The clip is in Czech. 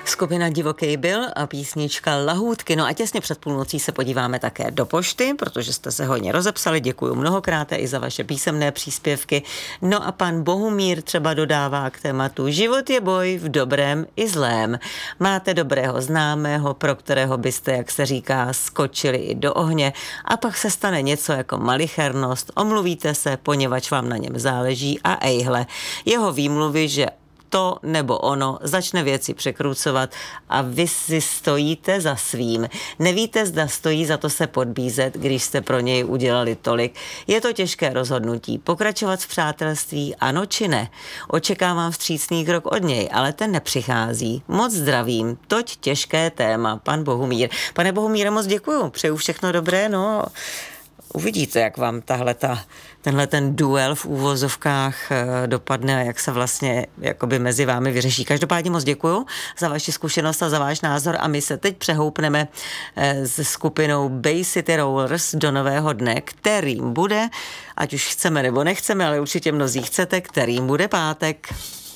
Skupina Divoký byl a písnička Lahůdky. No a těsně před půlnocí se podíváme také do pošty, protože jste se hodně rozepsali. Děkuju mnohokrát i za vaše písemné příspěvky. No a pan Bohumír třeba dodává k tématu: život je boj v dobrém i zlém. Máte dobrého známého, pro kterého byste, jak se říká, skočili i do ohně, a pak se stane něco jako malichernost, omluvíte se, poněvadž vám na něm záleží, a ejhle, jeho výmluvy, že to nebo ono začne věci překrucovat a vy si stojíte za svým. Nevíte, zda stojí za to se podbízet, když jste pro něj udělali tolik. Je to těžké rozhodnutí. Pokračovat v přátelství, ano či ne? Očekávám vstřícný krok od něj, ale ten nepřichází. Moc zdravím. Toť těžké téma, pan Bohumír. Pane Bohumíre, moc děkuju. Přeju všechno dobré, no. Uvidíte, jak vám tenhle ten duel v úvozovkách dopadne a jak se vlastně jakoby mezi vámi vyřeší. Každopádně moc děkuju za vaši zkušenost a za váš názor a my se teď přehoupneme se skupinou Bay City Rollers do nového dne, kterým bude, ať už chceme nebo nechceme, ale určitě mnozí chcete, kterým bude pátek.